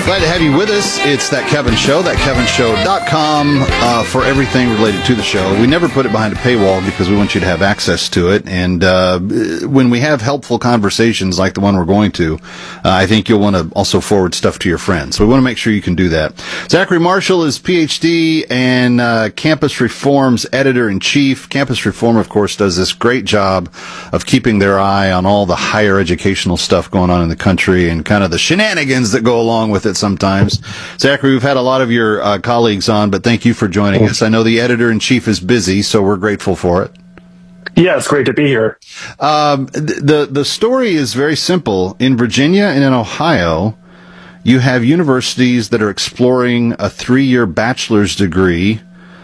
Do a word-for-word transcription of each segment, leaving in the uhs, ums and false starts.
Glad to have you with us. It's That Kevin Show, that kevin show dot com, uh, for everything related to the show. We never put it behind a paywall because we want you to have access to it. And uh, when we have helpful conversations like the one we're going to, uh, I think you'll want to also forward stuff to your friends. So we want to make sure you can do that. Zachary Marshall is P H D and uh, Campus Reform's editor-in-chief. Campus Reform, of course, does this great job of keeping their eye on all the higher educational stuff going on in the country and kind of the shenanigans that go along with it sometimes. Zachary, we've had a lot of your uh, colleagues on, but thank you for joining us. I know the editor-in-chief is busy, so we're grateful for it. Yeah, it's great to be here. Um, the the story is very simple. In Virginia and in Ohio, you have universities that are exploring a three-year bachelor's degree.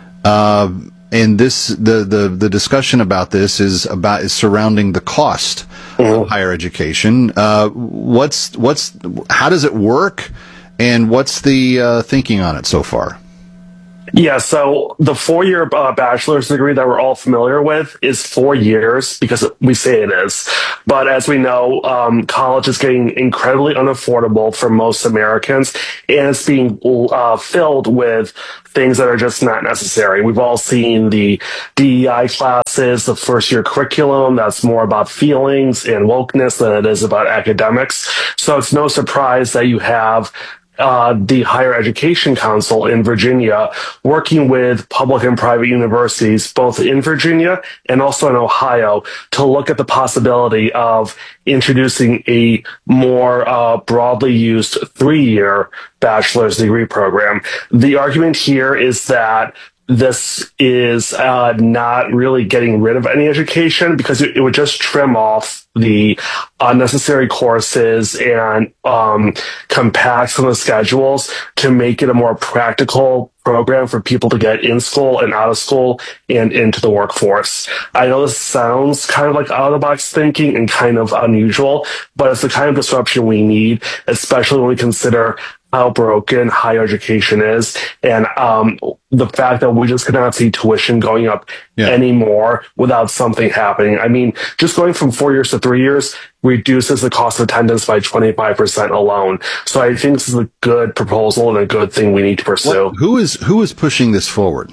Uh, and this the, the, the discussion about this is about is surrounding the cost mm-hmm. of higher education. Uh, what's what's how does it work? And what's the uh, thinking on it so far? Yeah, so the four-year uh, bachelor's degree that we're all familiar with is four years because we say it is. But as we know, um, college is getting incredibly unaffordable for most Americans, and it's being uh, filled with things that are just not necessary. We've all seen the D E I classes, the first-year curriculum that's more about feelings and wokeness than it is about academics. So it's no surprise that you have Uh, the Higher Education Council in Virginia, working with public and private universities, both in Virginia and also in Ohio, to look at the possibility of introducing a more uh, broadly used three-year bachelor's degree program. The argument here is that this is uh, not really getting rid of any education because it, it would just trim off the unnecessary courses and um, compact some of the schedules to make it a more practical program for people to get in school and out of school and into the workforce. I know this sounds kind of like out-of-the-box thinking and kind of unusual, but it's the kind of disruption we need, especially when we consider how broken higher education is, and um, the fact that we just cannot see tuition going up yeah. anymore without something happening. I mean, just going from four years to three years reduces the cost of attendance by twenty-five percent alone. So I think this is a good proposal and a good thing we need to pursue. What, who is who is pushing this forward?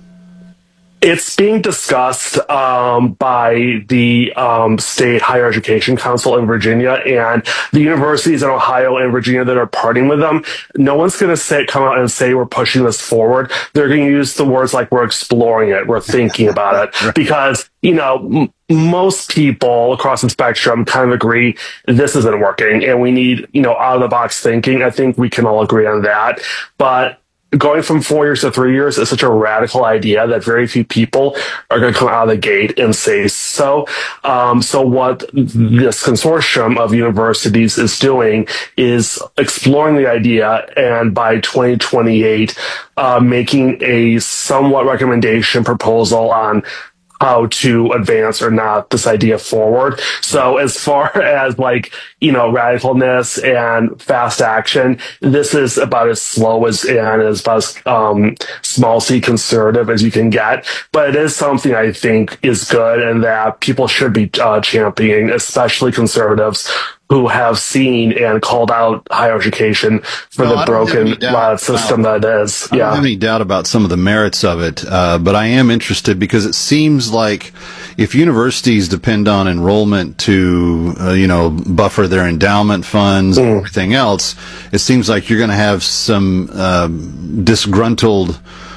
It's being discussed um, by the um, State Higher Education Council in Virginia and the universities in Ohio and Virginia that are partnering with them. No one's going to say come out and say we're pushing this forward. They're going to use the words like we're exploring it, we're thinking about it, right. because you know m- most people across the spectrum kind of agree this isn't working, and we need you know out of the box thinking. I think we can all agree on that, but going from four years to three years is such a radical idea that very few people are going to come out of the gate and say so. Um, so what this consortium of universities is doing is exploring the idea, and by twenty twenty-eight, uh, making a somewhat recommendation proposal on how to advance or not this idea forward. So as far as like, you know, radicalness and fast action, this is about as slow as and as about as um, small c conservative as you can get. But it is something I think is good and that people should be uh, championing, especially conservatives who have seen and called out higher education for no, the broken uh, system about, that it is. I yeah. don't have any doubt about some of the merits of it, uh, but I am interested because it seems like if universities depend on enrollment to, uh, you know, buffer their endowment funds mm. and everything else, it seems like you're going to have some um, disgruntled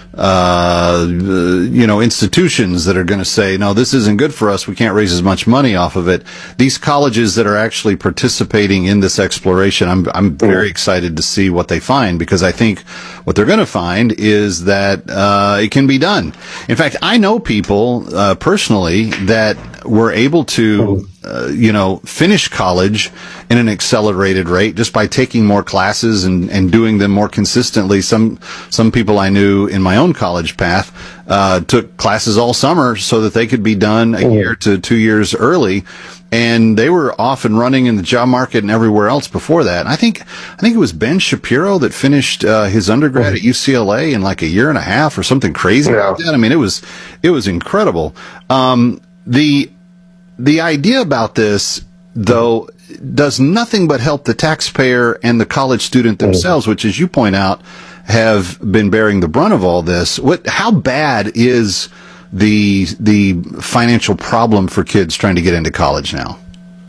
Uh, you know, institutions that are going to say, no, this isn't good for us. We can't raise as much money off of it. These colleges that are actually participating in this exploration, I'm, I'm very excited to see what they find, because I think what they're going to find is that, uh, it can be done. In fact, I know people, uh, personally that were able to, uh, you know, finish college in an accelerated rate just by taking more classes and, and doing them more consistently. Some, some people I knew in my own college path, uh, took classes all summer so that they could be done a year to two years early. And they were off and running in the job market and everywhere else before that. And I think, I think it was Ben Shapiro that finished, uh, his undergrad at U C L A in like a year and a half or something crazy yeah. like that. I mean, it was, it was incredible. Um, the, the idea about this, though, does nothing but help the taxpayer and the college student themselves, which, as you point out, have been bearing the brunt of all this. What, how bad is the the financial problem for kids trying to get into college now?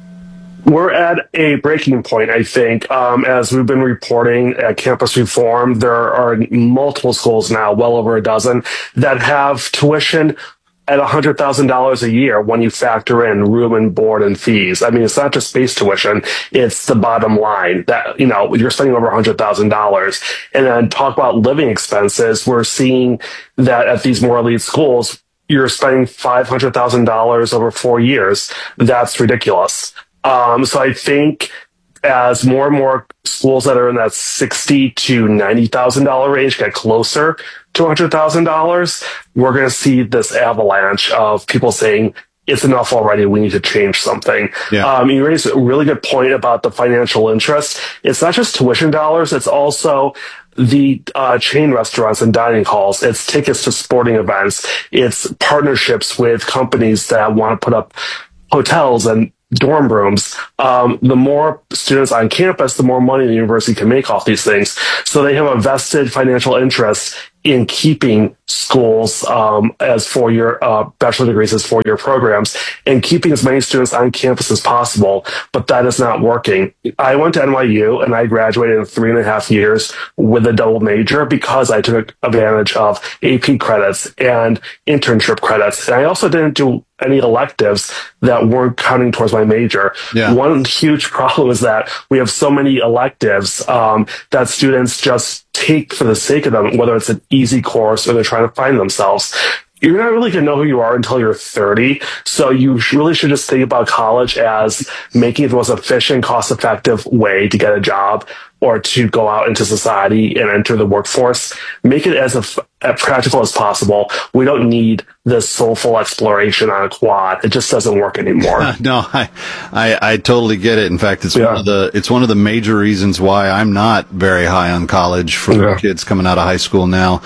We're at a breaking point, I think. Um, as we've been reporting at Campus Reform, there are multiple schools now, well over a dozen, that have tuition at one hundred thousand dollars a year when you factor in room and board and fees. I mean, it's not just base tuition, it's the bottom line that, you know, you're spending over one hundred thousand dollars. And then talk about living expenses. We're seeing that at these more elite schools, you're spending five hundred thousand dollars over four years. That's ridiculous. Um, so I think as more and more schools that are in that sixty to ninety thousand dollar range get closer to one hundred thousand dollars, we're going to see this avalanche of people saying it's enough already. We need to change something. Yeah. Um, you raised a really good point about the financial interest. It's not just tuition dollars. It's also the uh, chain restaurants and dining halls. It's tickets to sporting events. It's partnerships with companies that want to put up hotels and dorm rooms. Um, the more students on campus, the more money the university can make off these things. So they have a vested financial interest in keeping schools um, as four-year uh, bachelor degrees as four-year programs and keeping as many students on campus as possible. But that is not working. I went to N Y U and I graduated in three and a half years with a double major because I took advantage of A P credits and internship credits. And I also didn't do any electives that weren't counting towards my major. Yeah. One huge problem is that we have so many electives um, that students just take for the sake of them, whether it's an easy course or they're trying to find themselves. You're not really going to know who you are until you're thirty. So you really should just think about college as making it the most efficient, cost-effective way to get a job or to go out into society and enter the workforce. Make it as, a, as practical as possible. We don't need this soulful exploration on a quad. It just doesn't work anymore. No, I, I, I totally get it. In fact, it's yeah. one of the, it's one of the major reasons why I'm not very high on college for yeah. kids coming out of high school now.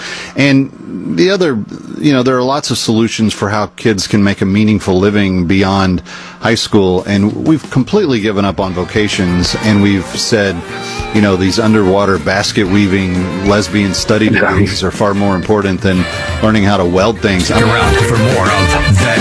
And the other, you know, there are lots of solutions for how kids can make a meaningful living beyond high school. And we've completely given up on vocations, and we've said, you know, these underwater basket weaving lesbian study degrees are far more important than learning how to weld things. Stick around for more of That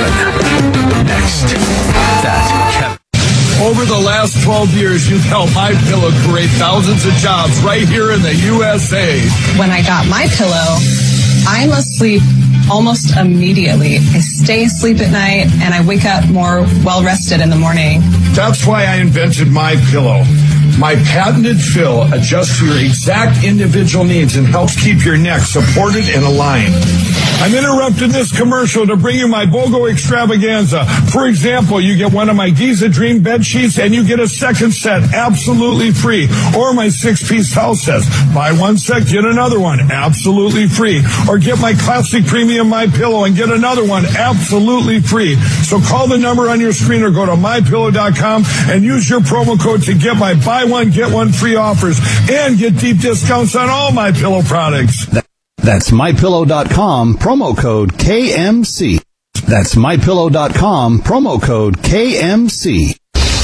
Kevin. Next, That Kevin. Over the last twelve years, you've helped MyPillow create thousands of jobs right here in the U S A. When I got MyPillow, I'm asleep almost immediately. I stay asleep at night and I wake up more well-rested in the morning. That's why I invented MyPillow. My patented fill adjusts to your exact individual needs and helps keep your neck supported and aligned. I'm interrupting this commercial to bring you my BOGO extravaganza. For example, you get one of my Giza Dream bed sheets and you get a second set absolutely free. Or my six-piece towel sets. Buy one set, get another one absolutely free. Or get my classic premium MyPillow and get another one absolutely free. So call the number on your screen or go to my pillow dot com and use your promo code to get my buy one, get one free offers and get deep discounts on all MyPillow products. That's my pillow dot com, promo code K M C. That's my pillow dot com, promo code K M C.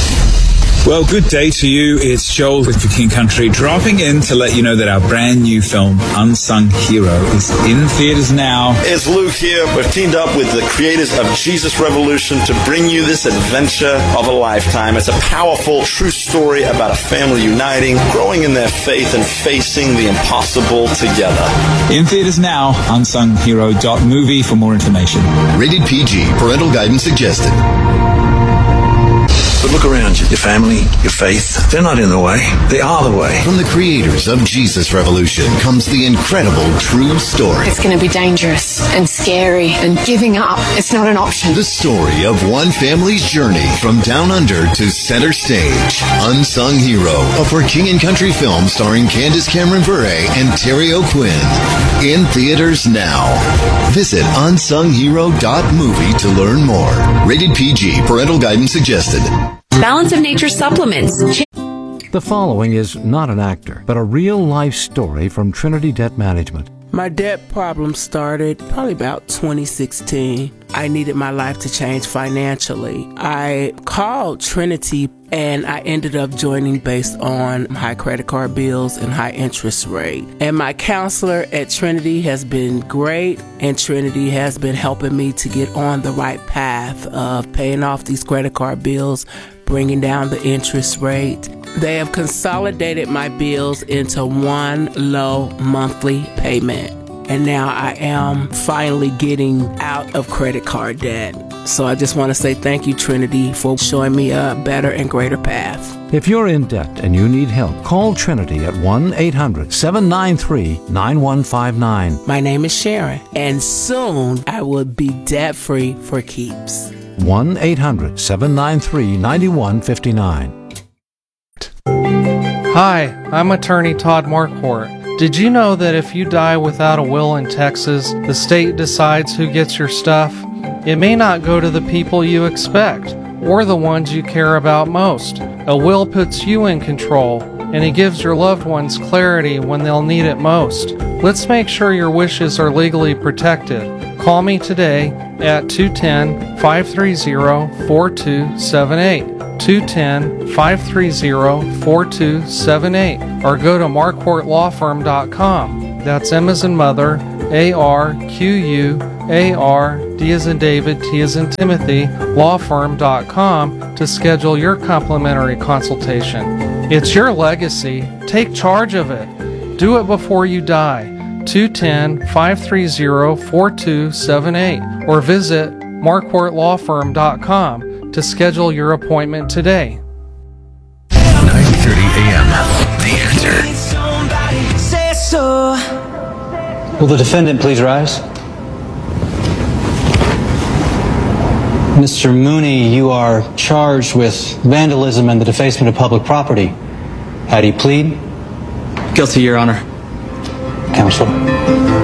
Well, good day to you. It's Joel with For King Country dropping in to let you know that our brand new film, Unsung Hero, is in theaters now. It's Luke here. We've teamed up with the creators of Jesus Revolution to bring you this adventure of a lifetime. It's a powerful, true story about a family uniting, growing in their faith, and facing the impossible together. In theaters now, unsung hero dot movie for more information. Rated P G. Parental guidance suggested. But look around you. Your family, your faith, they're not in the way. They are the way. From the creators of Jesus Revolution comes the incredible true story. It's going to be dangerous and scary, and giving up, it's not an option. The story of one family's journey from down under to center stage. Unsung Hero, a For King and Country film starring Candace Cameron Bure and Terry O'Quinn. In theaters now. Visit unsung hero dot movie to learn more. Rated P G. Parental guidance suggested. Balance of Nature supplements. The following is not an actor, but a real-life story from Trinity Debt Management. My debt problem started probably about twenty sixteen. I needed my life to change financially. I called Trinity and I ended up joining based on high credit card bills and high interest rate. And my counselor at Trinity has been great, and Trinity has been helping me to get on the right path of paying off these credit card bills, bringing down the interest rate. They have consolidated my bills into one low monthly payment. And now I am finally getting out of credit card debt. So I just want to say thank you, Trinity, for showing me a better and greater path. If you're in debt and you need help, call Trinity at one eight hundred seven nine three nine one five nine. My name is Sharon, and soon I will be debt-free for keeps. one eight hundred seven nine three nine one five nine. Hi, I'm attorney Todd Marquardt. Did you know that if you die without a will in Texas, the state decides who gets your stuff? It may not go to the people you expect, or the ones you care about most. A will puts you in control, and it gives your loved ones clarity when they'll need it most. Let's make sure your wishes are legally protected. Call me today at two one zero, five three zero, four two seven eight. two one zero, five three zero, four two seven eight, or go to marquardt law firm dot com. That's M as in mother, A R Q U A R, D as in David, T as in Timothy, law firm dot com to schedule your complimentary consultation. It's your legacy. Take charge of it. Do it before you die. two one zero, five three zero, four two seven eight, or visit marquardt law firm dot com to schedule your appointment today. nine thirty a.m. The Answer. Will the defendant please rise? Mister Mooney, you are charged with vandalism and the defacement of public property. How do you plead? Guilty, Your Honor. Counsel.